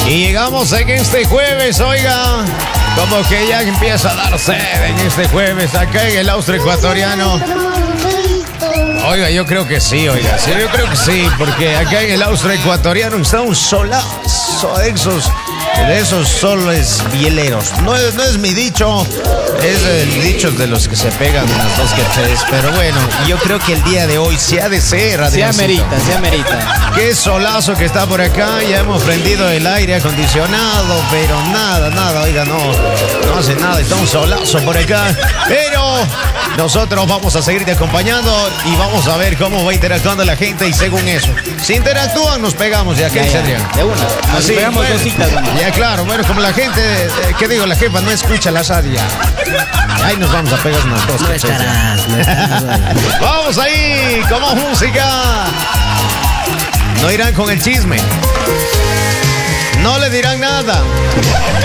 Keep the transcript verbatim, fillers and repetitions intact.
Y llegamos en este jueves, oiga, como que ya empieza a dar sed en este jueves acá en el Austro Ecuatoriano. Oiga, yo creo que sí, oiga, sí, yo creo que sí, porque acá en el Austro Ecuatoriano está un solazo de esos, de esos soles bieleros. No es, no es mi dicho, es el dicho de los que se pegan unas dos que tres, pero bueno, yo creo que el día de hoy se ha de ser, Se amerita, se amerita. Qué solazo que está por acá, ya hemos prendido el aire acondicionado, pero nada, nada, oiga, no, no hace nada, está un solazo por acá, pero nosotros vamos a seguirte acompañando y vamos a ver cómo va interactuando la gente y según eso, si interactúan nos pegamos ya, ¿qué Ya, dice ya, Adrián? de una. Nos Así, pegamos bueno, cositas, bueno. ya claro, bueno, como la gente, eh, ¿qué digo? La jefa no escucha la radio. Ahí nos vamos a pegar unas dos. No estarás, no estarás. Vamos ahí, como música. No irán con el chisme. No le dirán nada.